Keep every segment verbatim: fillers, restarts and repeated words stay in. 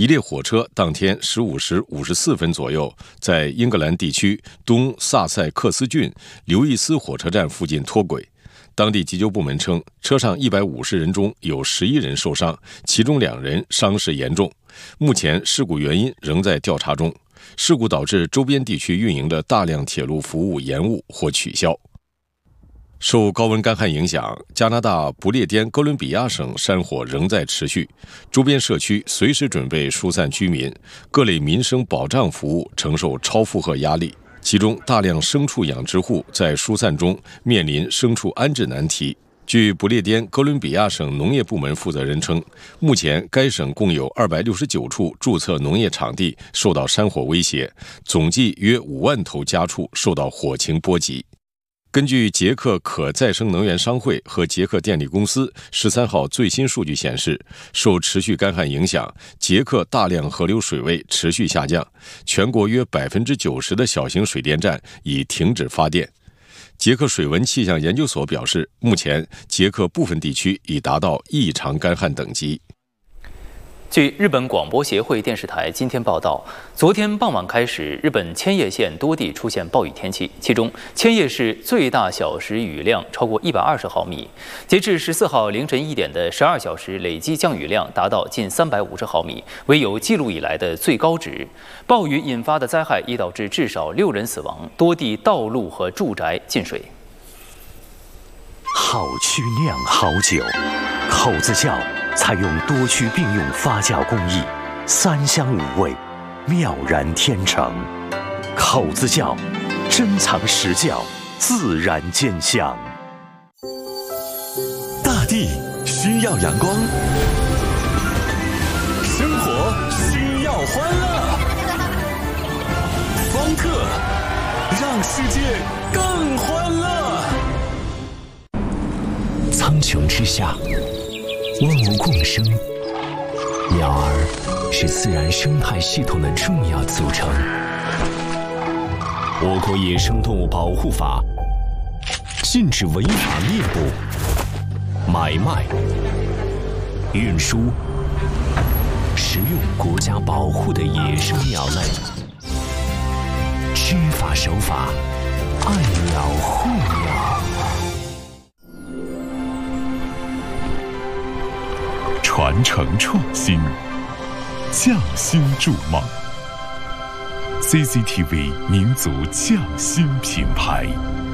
一列火车当天十五时五十四分左右，在英格兰地区东萨塞克斯郡刘易斯火车站附近脱轨。当地急救部门称，车上一百五十人中有十一人受伤，其中两人伤势严重。目前事故原因仍在调查中。事故导致周边地区运营的大量铁路服务延误或取消。受高温干旱影响，加拿大不列颠哥伦比亚省山火仍在持续，周边社区随时准备疏散居民，各类民生保障服务承受超负荷压力。其中，大量牲畜养殖户在疏散中面临牲畜安置难题。据不列颠哥伦比亚省农业部门负责人称，目前该省共有二百六十九处注册农业场地受到山火威胁，总计约五万头家畜受到火情波及。根据捷克可再生能源商会和捷克电力公司十三号最新数据显示，受持续干旱影响，捷克大量河流水位持续下降，全国约百分之九十的小型水电站已停止发电。捷克水文气象研究所表示，目前捷克部分地区已达到异常干旱等级。 据日本广播协会电视台今天报道，昨天傍晚开始，日本千叶县多地出现暴雨天气，其中千叶市最大小时雨量超过一百二十毫米，截至十四号凌晨一点的十二小时累计降雨量达到近三百五十毫米，为有记录以来的最高值。暴雨引发的灾害已导致至少六人死亡，多地道路和住宅进水。 好曲酿好酒，口子窖采用多区并用发酵工艺，三香五味，妙然天成。口子窖珍藏实窖，自然见香。 大地需要阳光，生活需要欢乐，方特让世界更欢乐。 苍穹之下，万物共生，鸟儿是自然生态系统的重要组成。我国野生动物保护法禁止违法猎捕、买卖、运输、食用国家保护的野生鸟类。知法守法，爱鸟护鸟。 传承创新，匠心筑梦。C C T V 民族匠心品牌。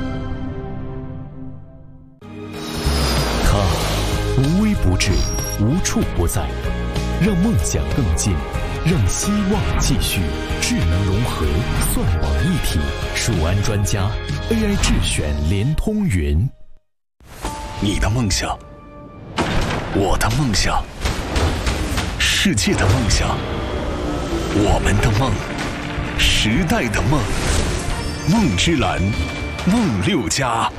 它无微不至，无处不在，让梦想更近，让希望继续。智能融合，算网一体，数安专家 A I 智选联通云。 你的梦想，我的梦想，世界的梦想，我们的梦，时代的梦，梦之蓝，梦六家。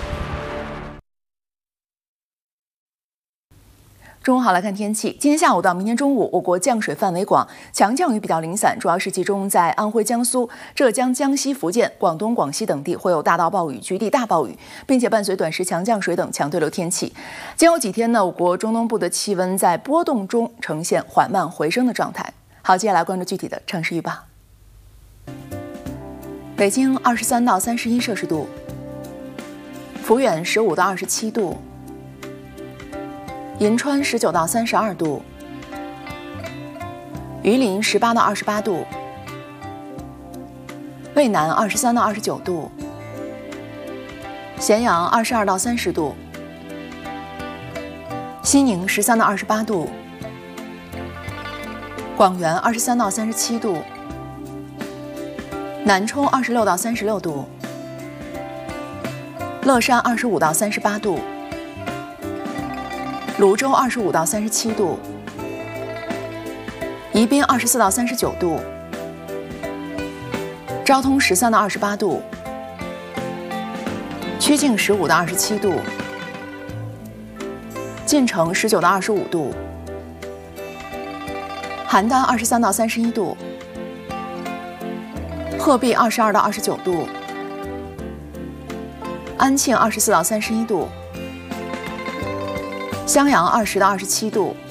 中午好，来看天气。今天下午到明天中午，我国降水范围广，强降雨比较零散，主要是集中在安徽、江苏、浙江、江西、福建、广东、广西等地，会有大到暴雨、局地大暴雨，并且伴随短时强降水等强对流天气。今后几天呢，我国中东部的气温在波动中呈现缓慢回升的状态。好，接下来关注具体的城市预报。北京二十三到三十一摄氏度，抚远十五到二十七度。银川十九到三十二度，榆林十八到二十八度，渭南二十三到二十九度，咸阳二十二到三十度，西宁十三到二十八度，广元二十三到三十七度，南充二十六到三十六度，乐山二十五到三十八度。泸州二十五到三十七度，宜宾二十四到三十九度，昭通十三到二十八度，曲靖十五到二十七度，晋城十九到二十五度，邯郸二十三到三十一度，鹤壁二十二到二十九度，安庆二十四到三十一度。襄阳二十到二十七度，